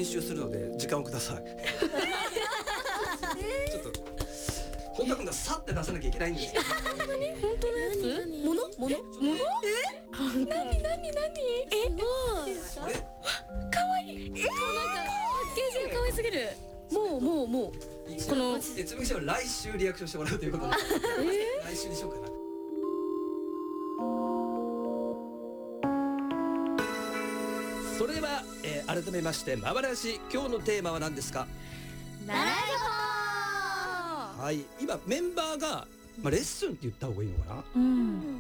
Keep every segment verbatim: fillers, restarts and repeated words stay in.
習するので時間をください。ちょっと本田君がさって出さなきゃいけないんですよ。 本当のやつ？もの？もの？もの？え？なになになに？え？すごい。可愛い。え？なんかパッケージが可愛すぎる。もうもうもうこのつむぎちゃんは来週リアクションしてもらうということで、来週にしようかな。それでは、えー、改めましてまばらし、今日のテーマは何ですか？ 習い事。 はい、今メンバーが、まあ、レッスンって言った方がいいのかな、 うん、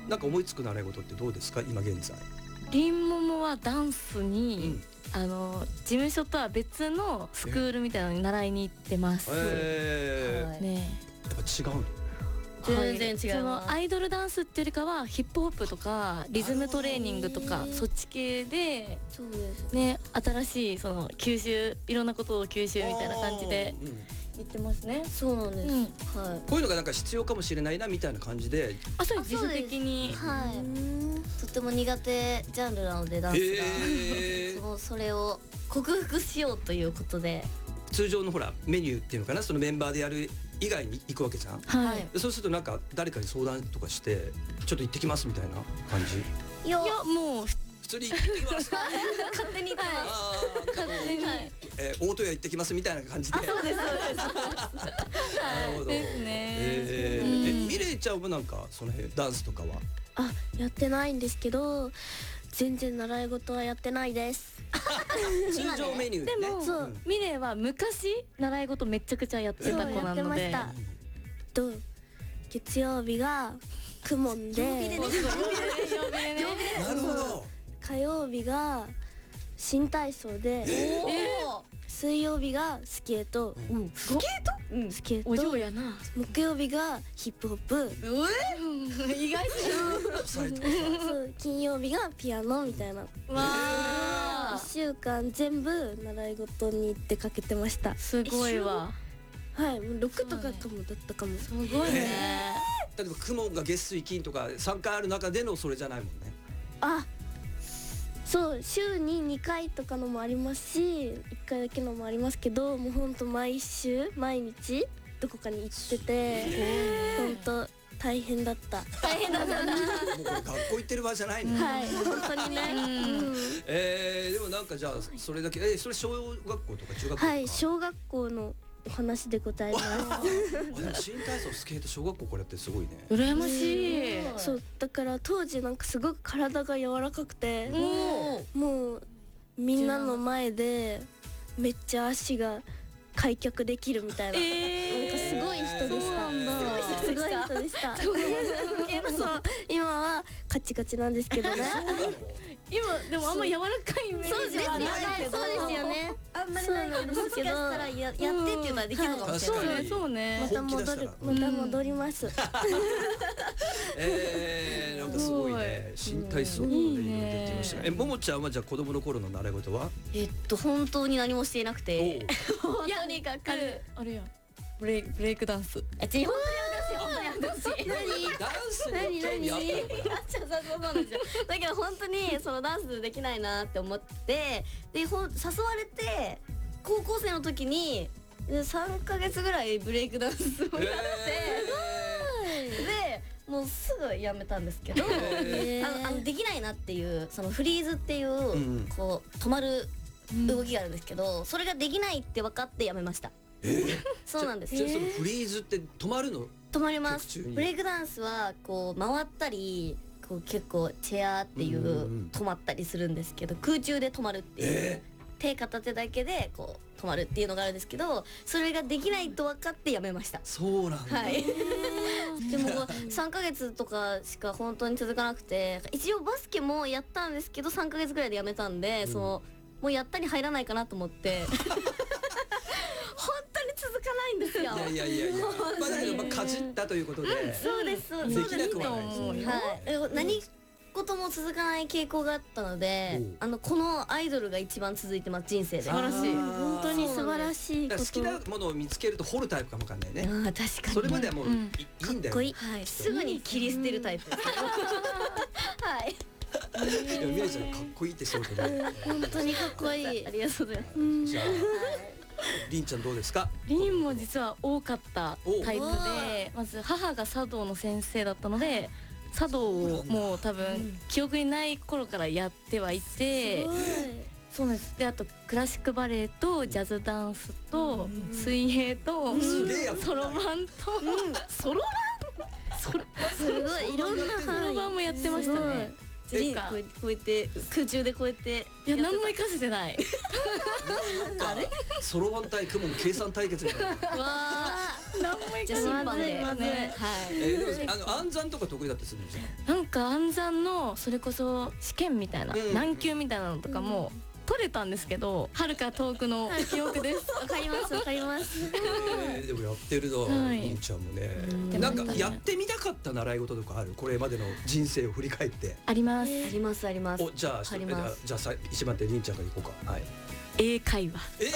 なんか思いつく習い事ってどうですか今現在？ りんももはダンスに、うん、あの事務所とは別のスクールみたいなのに習いに行ってます。 えー、ね、やっぱ違うの？ 全然違う。そのアイドルダンスっていうよりかはヒップホップとかリズムトレーニングとかそっち系で、そうですね、新しいその吸収、いろんなことを吸収みたいな感じで言ってますね。 そうなんです、 うん、はい、こういうのがなんか必要かもしれないなみたいな感じで、 あ、そうです、自主的に、 はい、とても苦手ジャンルなのでダンスが、えー、そのそれを克服しようということで、 通常のほらメニューっていうのかな、そのメンバーでやる以外に行くわけじゃん、 はい、 そうするとなんか誰かに相談とかしてちょっと行ってきますみたいな感じ？ いや、もう普通に行ってきます勝手に行ってます。 勝手に、 えー、大戸屋行ってきますみたいな感じで。 あ、そうですそうです。 なるほどですね。 えー、え、ミレイちゃんはなんかその辺ダンスとかは？ あ、やってないんですけど、全然習い事はやってないです。 通常メニューでね。 でも、そう、ミレイは昔習い事めちゃくちゃやってた子なので。 やってました。と月曜日がクモンで、 なるほど。 火曜日が新体操で、水曜日がスケート、 スケート？うん、 スケート。 お嬢やな。 木曜日がヒップホップ。 意外する。そう、金曜日がピアノみたいな。わあ。一週間全部習い事に行ってかけてました。 すごいわ。 はい、もう六とかかもだったかも。 すごいね。 例えば雲が月水金とか三回ある中でのそれじゃないもんね。 あ、そう、週ににかいとかのもありますし、いっかいだけのもありますけど、もうほんと毎週毎日どこかに行ってて、ほんと大変だった。 大変だったな。 もうこれ学校行ってる場合じゃないの。 はい、本当にね。 えー、でもなんかじゃあそれだけ、えー、それ小学校とか中学校とか？ はい、小学校のお話でございます。 新体操、スケート、小学校これってすごいね。 羨ましい。 そう、だから当時なんかすごく体が柔らかくて、もうみんなの前でめっちゃ足が開脚できるみたいな、なんかすごい人でした。すごい人でした。そう、今はカチカチなんですけどね。 今でもあんま柔らかいイメージ。 そうですよね。そうですよね。あんまりないけど、もしかしたらややってっていうのはできるのかもしれない。 そうね、そうね。 また戻る、また戻ります。 えー、なんかすごいね。新体操でいろいろできました。え、ももちゃんはじゃあ子供の頃の習い事は？ えっと本当に何もしていなくて。 とにかくあれや。ブレイブレイクダンス。 え、ち本当に私本当に私。 ダンスに興味あったのかな？ そうなんですよ。だけど本当にそのダンスできないなって思って、でほん誘われて高校生の時にさんかげつぐらいブレイクダンスをやって、でもうすぐやめたんですけど、あのあのできないなっていうそのフリーズっていうこう止まる動きがあるんですけど、それができないって分かってやめました。そうなんです。 じゃあそのフリーズって止まるの？ 止まります。ブレイクダンスはこう回ったり、こう結構チェアっていう止まったりするんですけど、空中で止まるっていう、えー、手片手だけでこう止まるっていうのがあるんですけど、それができないと分かってやめました。 そうなんだ。 はい。でもさんかげつとかしか本当に続かなくて、一応バスケもやったんですけどさんかげつぐらいでやめたんで、うん、そのもうやったに入らないかなと思って。続かないんですよ。 いやいやいやいや。まあだけどまあかじったということで。 そうですそうです。 できなくはないですね。 はい。何事も続かない傾向があったので、あのこのアイドルが一番続いてます人生で。 素晴らしい。 本当に素晴らしい。 好きなものを見つけると掘るタイプかもわかんないね。 ああ確かに。 それまではもういいんだよ。 はい。すぐに切り捨てるタイプです。はい。 いやミレイちゃんかっこいいってそうだね。 本当にかっこいい。ありがとうございます。 じゃありんちゃんどうですか？ りんも実は多かったタイプで、まず母が茶道の先生だったので茶道をもう多分記憶にない頃からやってはいて、そうです。であとクラシックバレエとジャズダンスと水泳とそろばんとそろばんそろすごいいろんなそろばんもやってましたね。 次こうこうやって空中でこうやっていや何も活かせてない。 あれそろばん対雲の計算対決みたいな。 わあ何も活じゃあかせてない審判でね。 はいえー、でもあの暗算とか得意だったりするんじゃん。 なんか暗算のそれこそ試験みたいなうん難級みたいなのとかも取れたんですけど、はるか遠くの記憶です。 わかりますわかります。 えー、でもやってるの、 はいりんちゃんもね。 んなんかやってみたかった習い事とかある？これまでの人生を振り返って。 あります。 ありますあります。 おじゃあありますじゃあさ一番手りんちゃんからいこうか。はい。 英会話。 え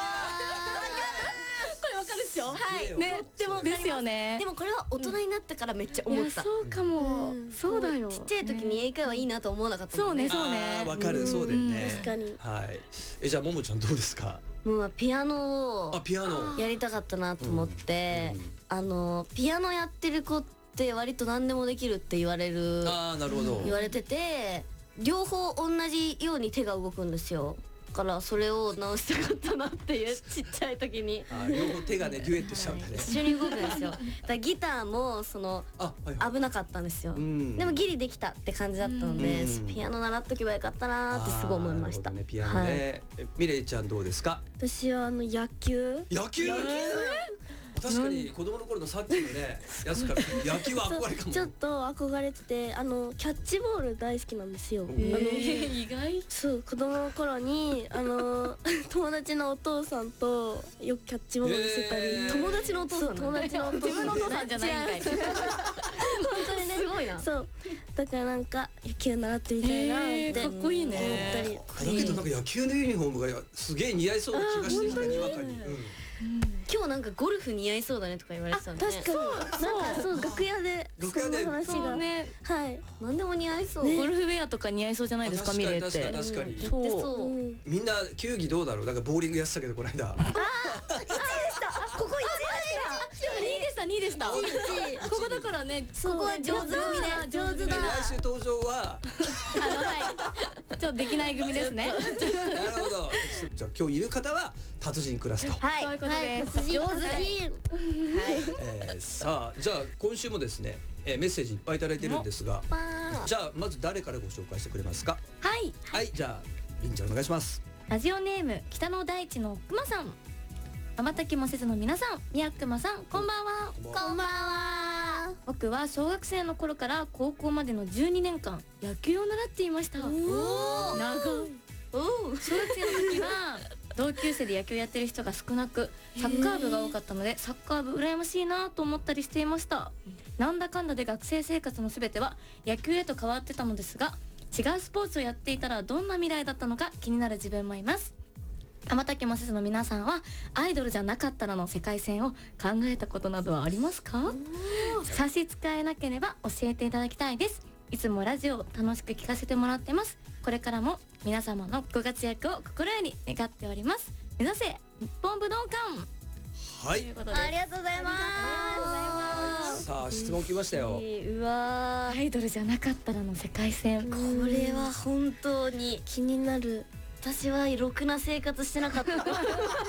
これわかるっしょ。はいねでもですよね。 でもこれは大人になってからめっちゃいや思った。 そうかも。そうだよ。 ちっちゃい時に英会話いいなと思わなかったもんね。 そうねあーわかる、そうだよね。 確かに。 はい。えじゃあももちゃんどうですか？ もうピアノをあピアノ。 やりたかったなと思ってうんうん、 あのピアノやってる子って割と何でもできるって言われるああなるほど。 言われてて、両方同じように手が動くんですよ。だからそれを直したかったなっていうちっちゃい時にあー両方手がねデュエットしちゃうんだね。 一緒に動くんですよ。だからギターもそのあはいはい。 危なかったんですよ。 うんでもギリできたって感じだったので、 うんピアノ習っとけばよかったなーってすごい思いました。 あーなるほどね、ピアノね。えミレイちゃんどうですか？ 私はあの野球。 野球。確かに子供の頃のさっきのねやつから野球は憧れかも。 ちょっと憧れてて、あのキャッチボール大好きなんですよ。 うんあの意外。 そう子供の頃にあの友達のお父さんとよくキャッチボールしてたり、 へー友達のお父さんそう友達のお父さん自分のお父さんじゃないんかい。 本当にねすごいな。 そうだからなんか野球習ってみたいなってへーかっこいいね思ったり。 だけどなんか野球のユニフォームがすげえ似合いそうな気がしてきたにわかに。うん今日なんかゴルフ似合いそうだねとか言われてたんで、ね。 確かになんかそう楽屋で楽屋でそんな話がそうね。 はい。 なんでも似合いそう。 ゴルフウェアとか似合いそうじゃないですか、 確かにミレイって。 確かに確かにでそう。 そう。 うんみんな球技どうだろう。なんかボーリングやってたけどこの間。 ここにいでした、にいでした。ここだからね、 ここは上手組で上手だ。 来週登場はあのはい。ちょっとできない組ですね。 なるほど。じゃあ今日いる方は達人クラスと。 はい。 そういうことですはい上手だ。はい。 えーさあじゃあ今週もですね、えーメッセージいっぱいいただいてるんですが、 パーン。 じゃあまず誰からご紹介してくれますか？ はい。 はいじゃありんちゃんお願いします。 ラジオネーム北の大地のくまさん。瞬きもせずの皆さん、みやくまさん、こんばんは。 こんこんばんは。 僕は小学生の頃から高校までのじゅうにねんかん野球を習っていました。 おお。 長い。 おお。 小学生の時は同級生で野球やってる人が少なく、サッカー部が多かったのでサッカー部羨ましいなと思ったりしていました。なんだかんだで学生生活のすべては野球へと変わってたのですが、違うスポーツをやっていたらどんな未来だったのか気になる自分もいます。瞬きもせずの皆さんはアイドルじゃなかったらの世界線を考えたことなどはありますか？差し支えなければ教えていただきたいです。いつもラジオを楽しく聞かせてもらってます。これからも皆様のご活躍を心より願っております。目指せ日本武道館はいということで、 ありがとうございます。 さあ質問来ましたよ。 うわアイドルじゃなかったらの世界線。 これは本当に気になる。 私はろくな生活してなかった。 そうか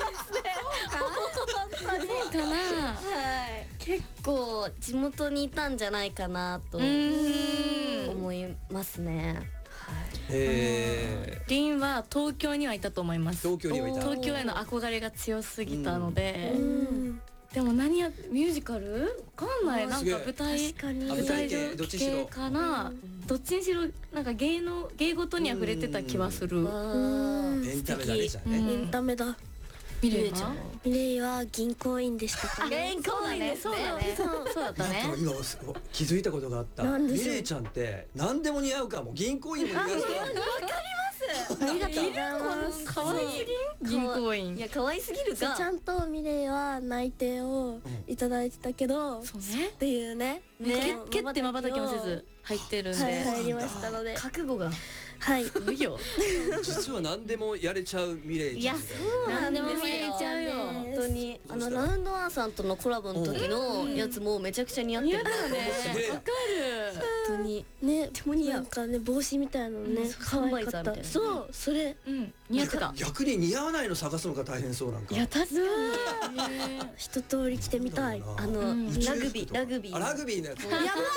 な。 はい。結構地元にいたんじゃないかなとうーん。 思いますね。 えリンは東京にはいたと思います。 東京にはいた。 東京への憧れが強すぎたので、 うんでも何やミュージカルわかんない。なんすげえか舞台確かに。 あ舞台系どっちにしろ系かな、どっちにしろなんか芸能芸事には触れてた気はする。 わうんエンタメだねじゃあね。 うんエンタメだ。 ミレイはミレイは銀行員でしたかね。 銀行員ですね。 そうそうだったねなんか。今気づいたことがあった。 なんでしょうミレイちゃんって何でも似合うかも。銀行員も似合うかも。 ありがとうございます可愛すぎん銀行員。 いや可愛すぎるか。 そうちゃんとミレイは内定をいただいてたけど、 そうねっていうねね蹴ってまばたきもせず入ってるんで、 はい入りましたので、 覚悟が。 はいすごいよ。 実は何でもやれちゃうミレイちゃんみたいな。 そうなんですよ。 何でも見れちゃうよ本当にあのラウンドワンさんとのコラボの時のやつもめちゃくちゃ似合ってる。 似合うね。 ねわかる。 本当に。 ねも似合うなんかね帽子みたいなのねうん可愛かったサンバイザーみたいなねそうそれうん似合ってた。 逆に似合わないの探すのが大変そうなんか。 いや確かに。 一通り着てみたいなんだろうなあのうんラグビーラグビー。 あラグビーのやつ。 やばい。やだよ。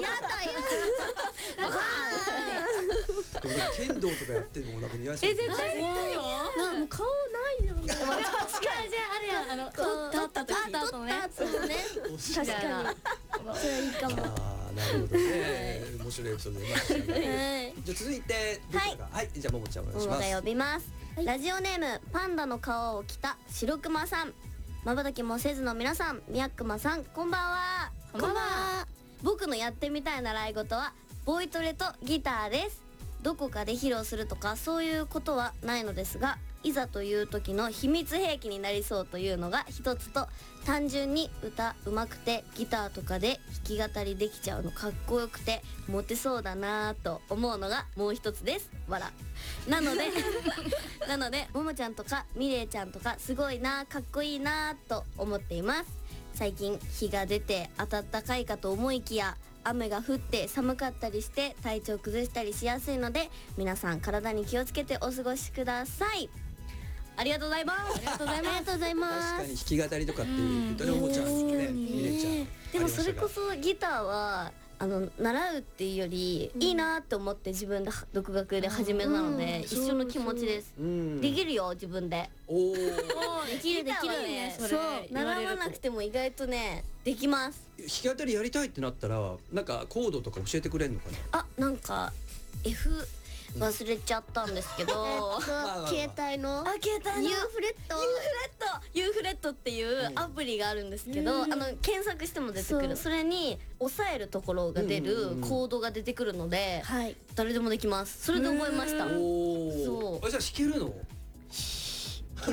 でもなんか剣道とかやってるのもなんか似合いそう。 え絶対似合うよ。 なもう顔ないよね確かにじゃああれやあの取った取った後のね。 そうね確かにそれいいかもはああなるほどね。面白いエピソード出ましたね。 いじゃあ続いてどちらか。はいじゃあももちゃんお願いします。 桃が呼びます。ラジオネームパンダの皮を着た白熊さん。まばたきもせずの皆さん、みやくまさん、こんばんは。 こんばんは。 僕のやってみたい習い事はボイトレとギターです。どこかで披露するとかそういうことはないのですが、いざという時の秘密兵器になりそうというのが一つと、単純に歌うまくてギターとかで弾き語りできちゃうのかっこよくてモテそうだなぁと思うのがもう一つです。わら。なのでなのでももちゃんとかみれいちゃんとかすごいなかっこいいなと思っています。最近日が出て暖かいかと思いきや雨が降って寒かったりして体調崩したりしやすいので、皆さん体に気をつけてお過ごしください。ありがとうございます。ありがとうございます。ありがとうございま確かにす。 弾き語りとかっていうとねももちゃんねミレイちゃん。 でもそれこそギターはあの習うっていうより、いいなって思って自分で独学で始めたので、一緒の気持ちです。 うん。 できるよ自分で。 おお。 できるできるねそれそう言われると習わなくても意外とねできます。 弾き語りやりたいってなったらなんかコードとか教えてくれるのかな。 あなんか F 忘れちゃったんですけど、あまあ携帯の携帯のユーフレットユーフレットユーフレットっていうアプリがあるんですけど、あの検索しても出てくる。 そうそれに押さえるところが出るうんうんうんコードが出てくるので、 はい誰でもできます。それで覚えました。 へーおお。 そうあじゃあ弾けるの？ き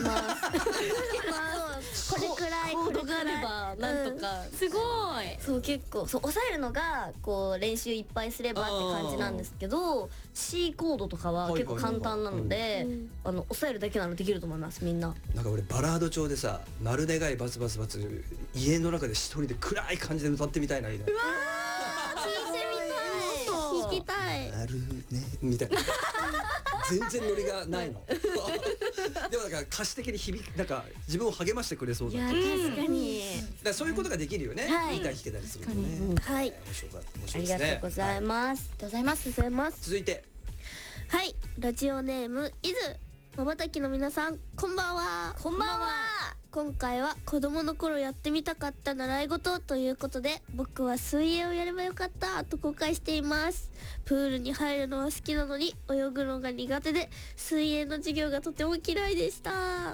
ます。 これくらいコードがあれこれくらいばなんとか、 すごい。 そう結構そう押さえるのがこう練習いっぱいすればって感じなんですけど、 C コードとかは結構簡単なので、 うんあの押さえるだけならできると思いますみんな。 なんか俺バラード調でさ丸願いバツバツバツ家の中で一人で暗い感じで歌ってみたいな。うわ弾きたいなるねみたいな。全然ノリがないの。でもなんか歌詞的に響きなんか自分を励ましてくれそうだ。だか確かに、 らそういうことができるよね。 はいギター弾けたりするとね。 はい面白かった面あ白いですね。 りがとうございます。 ありがとうございます。 ございます続いてはいラジオネームいずまばたきの皆さんこんばんは。 こんばんは。 今回は子供の頃やってみたかった習い事ということで、僕は水泳をやればよかったと後悔しています。プールに入るのは好きなのに泳ぐのが苦手で、水泳の授業がとても嫌いでした。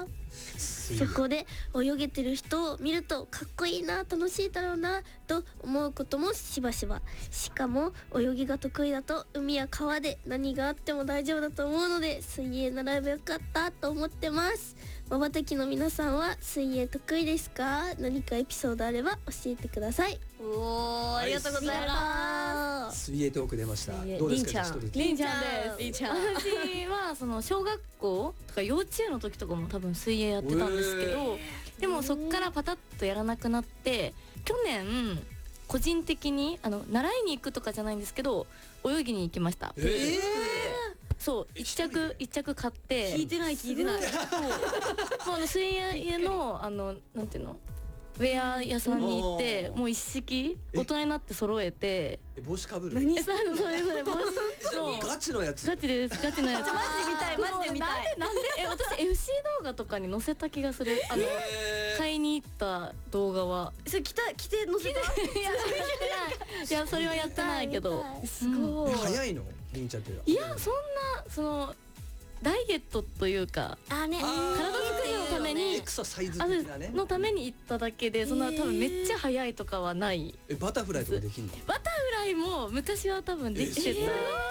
そこで泳げてる人を見るとかっこいいな、楽しいだろうなと思うこともしばしば。しかも泳ぎが得意だと海や川で何があっても大丈夫だと思うので、水泳習えばよかったと思ってます。まばたきの皆さんは水泳得意ですか？何かエピソードあれば教えてください。 おーありがとうございます。 水泳トーク出ました。 水泳どうですか？ りんちゃん一人でりんちゃんです。 りんちゃん私はその小学校とか幼稚園の時とかも多分水泳やってたんですけど、でもそっからパタッとやらなくなって、去年個人的にあの習いに行くとかじゃないんですけど泳ぎに行きました。 えーそう一着一着買って聞いてない聞いてない。 もうあの水泳のあのなんていうのウェア屋さんに行っておーもう一式え大人になって揃えてえ帽子かぶる。 えそうそれそれ帽子そうガチのやつ。 ガチですガチのやつマジで見たいマジで見たい。 なんでなんでえ私 エフシー 動画とかに載せた気がするあのえー買いに行った動画はそれ着た着て載せた。 いやそれやってないいやそれはやってないけどすごい。 え早いのりんちゃんって。 いやそんなそのダイエットというかあね。 あー体作りのためにエクササイズ的あなね。 のために行っただけでそんな多分めっちゃ速いとかはないえバタフライとかできんの？ バタフライも昔は多分できてたえ